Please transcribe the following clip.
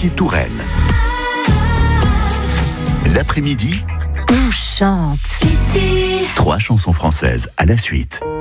Touraine. L'après-midi, on chante. Ici. 3 chansons françaises à la suite.